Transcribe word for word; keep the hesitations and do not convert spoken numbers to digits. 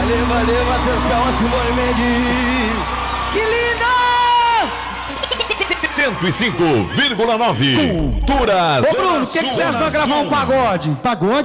Valeu, valeu, Matheus Calma, Simone Mendes. Que linda! cento e cinco vírgula nove Cultura. Ô Bruno, o que, que você acha de gravar um pagode? Pagode?